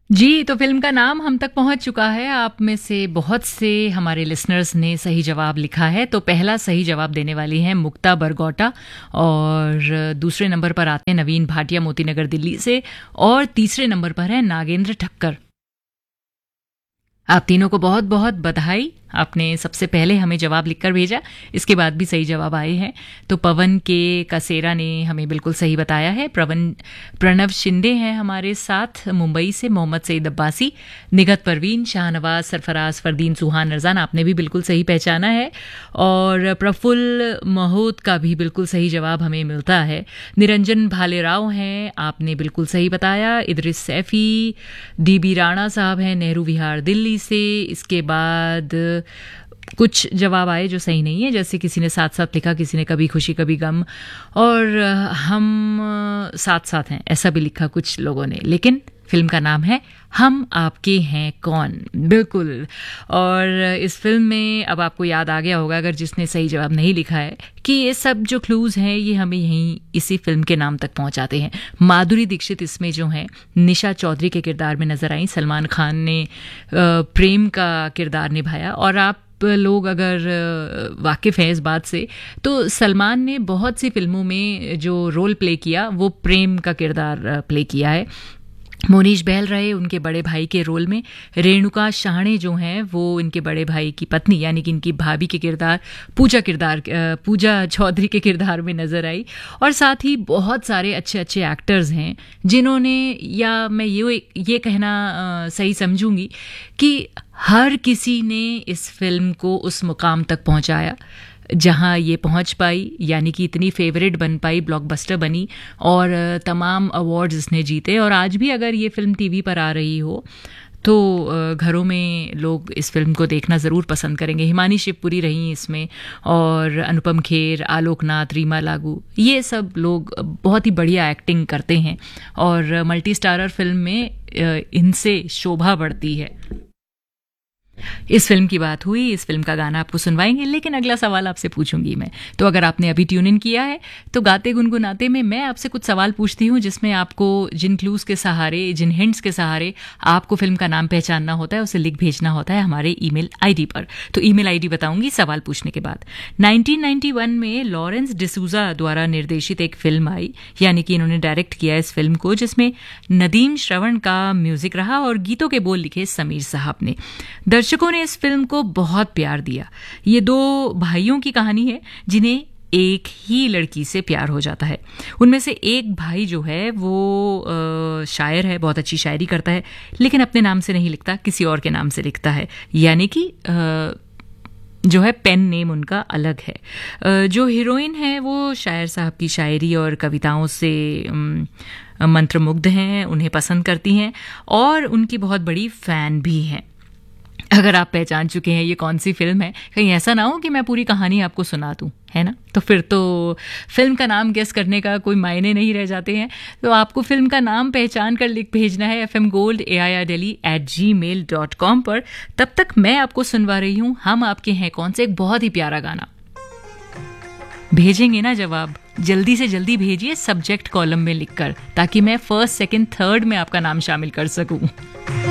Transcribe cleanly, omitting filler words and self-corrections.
जी, तो फ़िल्म का नाम हम तक पहुँच चुका है। आप में से बहुत से हमारे लिसनर्स ने सही जवाब लिखा है। तो पहला सही जवाब देने वाली हैं मुक्ता बरगोटा और दूसरे नंबर पर आते हैं नवीन भाटिया मोतीनगर दिल्ली से और तीसरे नंबर पर है नागेंद्र ठक्कर। आप तीनों को बहुत-बहुत बधाई। आपने सबसे पहले हमें जवाब लिखकर भेजा, इसके बाद भी सही जवाब आए हैं। तो पवन के कसेरा ने हमें बिल्कुल सही बताया है। प्रणव शिंदे हैं हमारे साथ मुंबई से, मोहम्मद सईद अब्बासी, निगत परवीन, शाहनवाज, सरफराज, फरदीन, सुहान रज़ान, आपने भी बिल्कुल सही पहचाना है। और प्रफुल्ल महोत का भी बिल्कुल सही जवाब हमें मिलता है। निरंजन भालेराव हैं, आपने बिल्कुल सही बताया। इदरिस सैफी, डीबी राणा साहब हैं नेहरू विहार दिल्ली से। इसके बाद कुछ जवाब आए जो सही नहीं है, जैसे किसी ने साथ साथ लिखा, किसी ने कभी खुशी कभी गम, और हम साथ साथ हैं ऐसा भी लिखा कुछ लोगों ने। लेकिन फिल्म का नाम है हम आपके हैं कौन, बिल्कुल। और इस फिल्म में अब आपको याद आ गया होगा, अगर जिसने सही जवाब नहीं लिखा है, कि ये सब जो क्लूज हैं ये हमें यहीं इसी फिल्म के नाम तक पहुंचाते हैं। माधुरी दीक्षित इसमें जो हैं निशा चौधरी के किरदार में नजर आई। सलमान खान ने प्रेम का किरदार निभाया। और आप लोग अगर वाकिफ़ हैं इस बात से, तो सलमान ने बहुत सी फिल्मों में जो रोल प्ले किया वो प्रेम का किरदार प्ले किया है। मोनीश बहल रहे उनके बड़े भाई के रोल में। रेणुका शाहणे जो हैं वो इनके बड़े भाई की पत्नी यानी कि इनकी भाभी के किरदार पूजा चौधरी के किरदार में नजर आई। और साथ ही बहुत सारे अच्छे अच्छे एक्टर्स हैं जिन्होंने, या मैं ये कहना सही समझूंगी कि हर किसी ने इस फिल्म को उस मुकाम तक पहुंचाया जहां ये पहुंच पाई, यानी कि इतनी फेवरेट बन पाई, ब्लॉकबस्टर बनी और तमाम अवार्ड्स इसने जीते। और आज भी अगर ये फिल्म टीवी पर आ रही हो तो घरों में लोग इस फिल्म को देखना ज़रूर पसंद करेंगे। हिमानी शिवपुरी रही इसमें, और अनुपम खेर, आलोकनाथ, रीमा लागू, ये सब लोग बहुत ही बढ़िया एक्टिंग करते हैं और मल्टी स्टारर फिल्म में इनसे शोभा बढ़ती है। इस फिल्म की बात हुई, इस फिल्म का गाना आपको सुनवाएंगे, लेकिन अगला सवाल आपसे पूछूंगी मैं। तो अगर आपने अभी ट्यून इन किया है तो गाते गुनगुनाते में मैं आपसे कुछ सवाल पूछती हूँ जिसमें आपको जिन क्लूज के सहारे, जिन हिंट्स के सहारे आपको फिल्म का नाम पहचानना होता है, उसे लिख भेजना होता है हमारे ईमेल आईडी पर। तो ईमेल आईडी बताऊंगी सवाल पूछने के बाद। 1991 में लॉरेंस डिसूजा द्वारा निर्देशित एक फिल्म आई, यानी कि इन्होंने डायरेक्ट किया इस फिल्म को, जिसमें नदीम श्रवण का म्यूजिक रहा और गीतों के बोल लिखे समीर साहब ने। दर्शकों ने इस फिल्म को बहुत प्यार दिया। ये दो भाइयों की कहानी है जिन्हें एक ही लड़की से प्यार हो जाता है। उनमें से एक भाई जो है वो शायर है, बहुत अच्छी शायरी करता है, लेकिन अपने नाम से नहीं लिखता, किसी और के नाम से लिखता है, यानी कि जो है पेन नेम उनका अलग है। जो हीरोइन है वो शायर साहब की शायरी और कविताओं से मंत्रमुग्ध हैं, उन्हें पसंद करती हैं और उनकी बहुत बड़ी फैन भी हैं। अगर आप पहचान चुके हैं ये कौन सी फिल्म है, कहीं ऐसा ना हो कि मैं पूरी कहानी आपको सुना दूं, है ना? तो फिर तो फिल्म का नाम गेस करने का कोई मायने नहीं रह जाते हैं। तो आपको फिल्म का नाम पहचान कर लिख भेजना है fmgold@gmail.com पर। तब तक मैं आपको सुनवा रही हूँ हम आपके हैं कौन से, एक बहुत ही प्यारा गाना। भेजेंगे ना जवाब? जल्दी से जल्दी भेजिए सब्जेक्ट कॉलम में लिखकर, ताकि मैं फर्स्ट, सेकंड, थर्ड में आपका नाम शामिल कर सकूं।